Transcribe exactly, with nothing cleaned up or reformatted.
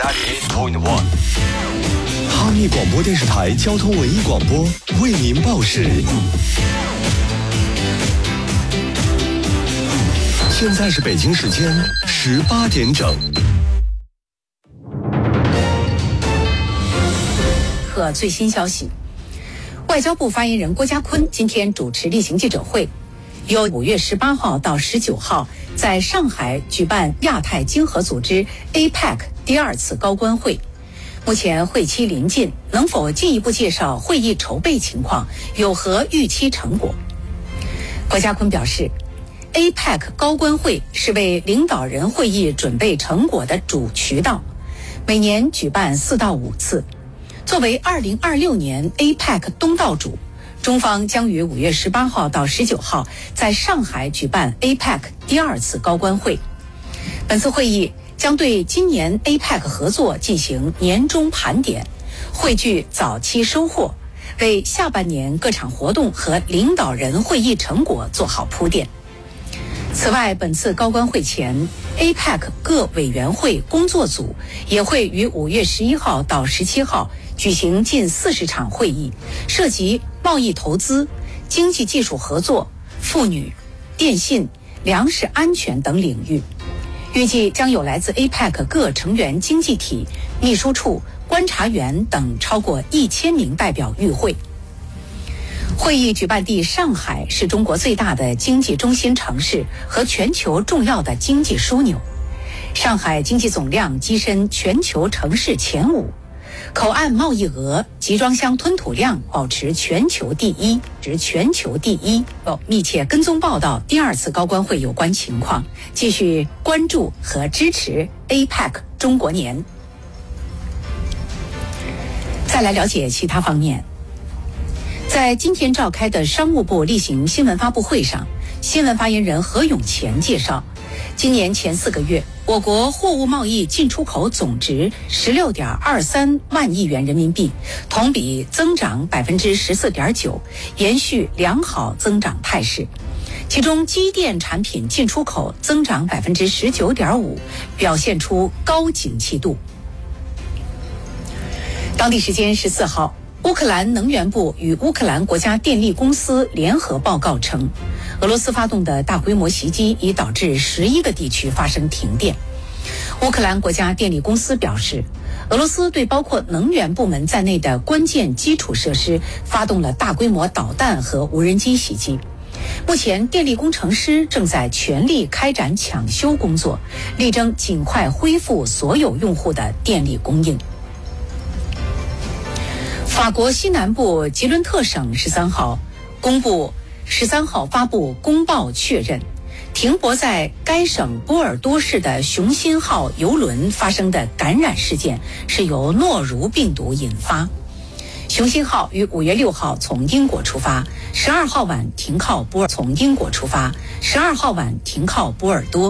哈密广播电视台交通文艺广播为您报时。现在是北京时间十八点整。 和最新消息，外交部发言人郭家坤今天主持例行记者会，由五月十八号到十九号在上海举办亚太经合组织 A P E C 第二次高官会。目前会期临近，能否进一步介绍会议筹备情况，有何预期成果？郭家坤表示， A P E C 高官会是为领导人会议准备成果的主渠道，每年举办四到五次。作为二零二六年 A P E C 东道主，中方将于五月十八号到十九号在上海举办 A P E C 第二次高官会。本次会议将对今年 A P E C 合作进行年终盘点，汇聚早期收获，为下半年各场活动和领导人会议成果做好铺垫。此外，本次高官会前 A P E C 各委员会工作组也会于五月十一号到十七号举行近四十场会议，涉及贸易投资、经济技术合作、妇女、电信、粮食安全等领域。预计将有来自 A P E C 各成员经济体、秘书处、观察员等超过一千名代表与会。会议举办地上海是中国最大的经济中心城市和全球重要的经济枢纽，上海经济总量跻身全球城市前五，口岸贸易额、集装箱吞吐量保持全球第一，值全球第一。哦，密切跟踪报道第二次高官会有关情况，继续关注和支持 A P E C 中国年。再来了解其他方面。在今天召开的商务部例行新闻发布会上，新闻发言人何永乾介绍，今年前四个月，我国货物贸易进出口总值十六点二三万亿元人民币，同比增长百分之十四点九，延续良好增长态势。其中，机电产品进出口增长百分之十九点五，表现出高景气度。当地时间十四号。乌克兰能源部与乌克兰国家电力公司联合报告称，俄罗斯发动的大规模袭击已导致十一个地区发生停电。乌克兰国家电力公司表示，俄罗斯对包括能源部门在内的关键基础设施发动了大规模导弹和无人机袭击。目前，电力工程师正在全力开展抢修工作，力争尽快恢复所有用户的电力供应。法国西南部吉伦特省十三号公布，十三号发布公报确认，停泊在该省波尔多市的雄心号邮轮发生的感染事件是由诺如病毒引发。雄心号于五月六号从英国出发，十二号晚停靠波尔，从英国出发，十二号晚停靠波尔多。